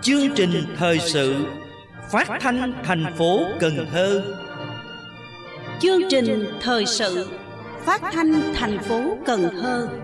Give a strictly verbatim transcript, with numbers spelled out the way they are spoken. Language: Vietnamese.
Chương trình thời sự phát thanh thành phố Cần Thơ. Chương trình thời sự phát thanh thành phố Cần Thơ.